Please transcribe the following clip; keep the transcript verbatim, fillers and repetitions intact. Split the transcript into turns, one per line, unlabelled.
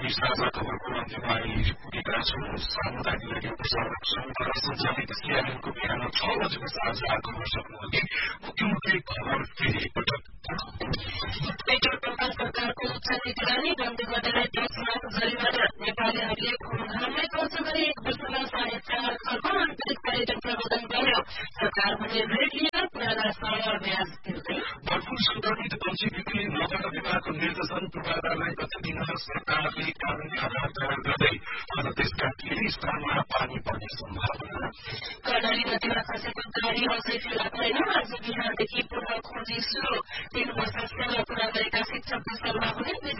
हामी साझा खबरको अन्त्यमा आइपुगेका छौं। सामुदायिक रेडियो प्रसारक संघद्वारा सञ्चालित सीआईएनको बिहान छ बजेको साझा खबर सक्नुअघि मुख्यमन्त्री खबर फेरि एकपटक।
पेट्रोल पंपमा सरकारको उच्च निगरानी बन्द गर्दै दस लाख जरिवाना। नेपालीहरूले घुमघाममै खर्च गरी एक वर्षमा साढे चार खर्ब आन्तरिक पर्यटन प्रबन्धन गर्यो। सरकार भने ऋण लिएर पुराना सामान ब्याज तिर्दै।
बर्फुल संक्रमित पंक्षी बिक्री नगर विभागको निर्देशन पूर्वाधारलाई प्रतिदिन सरकारले कानूनी आधार तयार गर्दै आज देशका केही स्थानमा पानी पर्ने सम्भावना।
कर्णाली नदीमा खसेको गाड़ी अझै फेला परेन। आज बिहानदेखि पूर्व खोजी शुरू। तीन वर्ष सेवा पूरा गरेका शिक्षक सल्लाह हुने